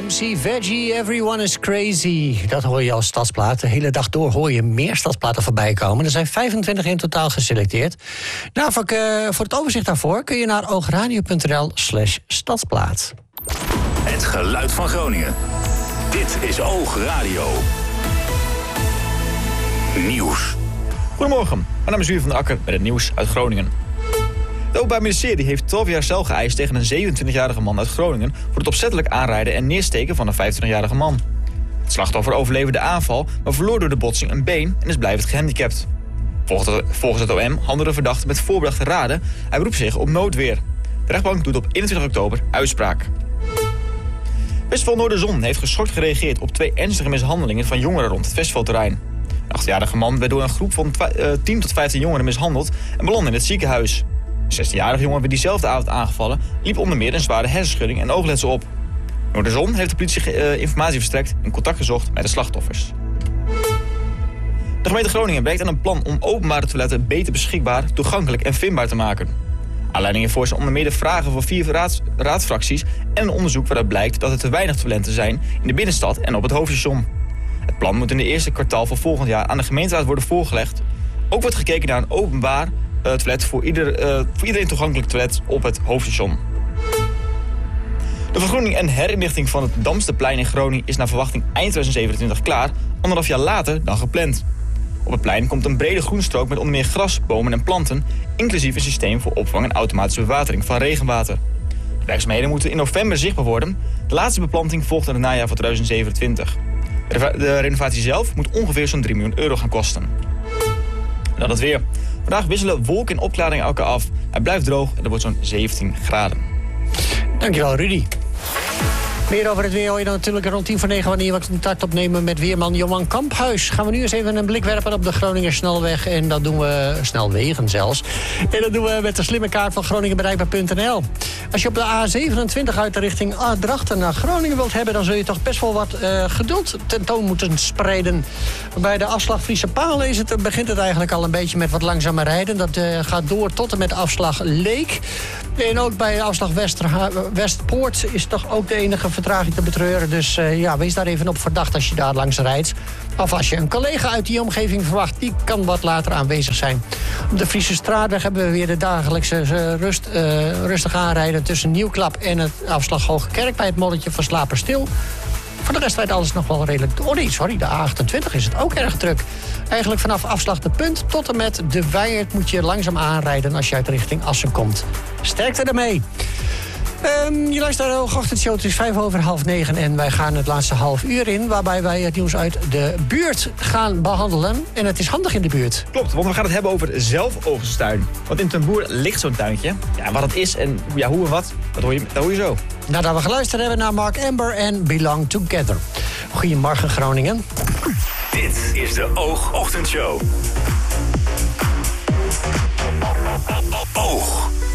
MC Veggie, Everyone is Crazy. Dat hoor je als stadsplaat. De hele dag door hoor je meer stadsplaten voorbij komen. Er zijn 25 in totaal geselecteerd. Nou, voor het overzicht daarvoor kun je naar oogradio.nl/stadsplaat. Het geluid van Groningen. Dit is Oogradio. Nieuws. Goedemorgen, mijn naam is Juur van der Akker met het nieuws uit Groningen. Het Openbaar Ministerie heeft 12 jaar cel geëist tegen een 27-jarige man uit Groningen voor het opzettelijk aanrijden en neersteken van een 25-jarige man. Het slachtoffer overleefde de aanval, maar verloor door de botsing een been en is blijvend gehandicapt. Volgens het OM handelde de verdachte met voorbedachte raden. Hij beroept zich op noodweer. De rechtbank doet op 21 oktober uitspraak. Festival Noorderzon heeft geschokt gereageerd op 2 ernstige mishandelingen van jongeren rond het festivalterrein. Een 8-jarige man werd door een groep van 10 tot 15 jongeren mishandeld en belandde in het ziekenhuis. Een 16-jarige jongen werd diezelfde avond aangevallen, liep onder meer een zware hersenschudding en oogletsel op. Noorderzon heeft de politie informatie verstrekt en contact gezocht met de slachtoffers. De gemeente Groningen werkt aan een plan om openbare toiletten beter beschikbaar, toegankelijk en vindbaar te maken. Aanleiding hiervoor zijn onder meer de vragen van 4 raadsfracties en een onderzoek waaruit blijkt dat er te weinig toiletten zijn in de binnenstad en op het hoofdstation. Het plan moet in het eerste kwartaal van volgend jaar aan de gemeenteraad worden voorgelegd. Ook wordt gekeken naar een openbaar toilet voor iedereen toegankelijk toilet op het hoofdstation. De vergroening en herinrichting van het Damsterplein in Groningen is naar verwachting eind 2027 klaar, 1,5 jaar later dan gepland. Op het plein komt een brede groenstrook met onder meer gras, bomen en planten, inclusief een systeem voor opvang en automatische bewatering van regenwater. De werkzaamheden moeten in november zichtbaar worden. De laatste beplanting volgt in het najaar van 2027. De renovatie zelf moet ongeveer zo'n 3 miljoen euro gaan kosten. En dan het weer. Vandaag wisselen wolken en opklaringen elkaar af. Het blijft droog en er wordt zo'n 17 graden. Dankjewel, Rudy. Meer over het weer hoor je dan natuurlijk rond 10 voor 9... wanneer we contact opnemen met weerman Johan Kamphuis. Gaan we nu eens even een blik werpen op de Groninger snelweg. En dat doen we, snelwegen zelfs. En dat doen we met de slimme kaart van GroningenBereikbaar.nl. Als je op de A27 uit de richting Drachten naar Groningen wilt hebben... dan zul je toch best wel wat geduld tentoon moeten spreiden. Bij de afslag Friese Palen begint het eigenlijk al een beetje met wat langzamer rijden. Dat gaat door tot en met afslag Leek. En ook bij afslag Westpoort is toch ook de enige vertraging te betreuren. Dus wees daar even op verdacht als je daar langs rijdt. Of als je een collega uit die omgeving verwacht, die kan wat later aanwezig zijn. Op de Friese Straatweg hebben we weer de dagelijkse rustig aanrijden tussen Nieuwklap en het afslag Hogekerk bij het molletje van Slaperstil. Voor de rest rijdt alles nog wel redelijk... Oh nee, sorry, de A28 is het ook erg druk. Eigenlijk vanaf afslag De Punt tot en met De Weijert moet je langzaam aanrijden als je uit richting Assen komt. Sterkte ermee. Je luistert naar de ochtendshow, het is 9:05 en wij gaan het laatste half uur in... waarbij wij het nieuws uit de buurt gaan behandelen. En het is handig in de buurt. Klopt, want we gaan het hebben over zelfoogsttuin. Want in Ten Boer ligt zo'n tuintje. Ja, wat het is en hoe en wat, dat hoor je zo. Nadat we geluisterd hebben naar Mark Amber en Belong Together. Goedemorgen Groningen. Dit is de Oog-ochtendshow. Oog.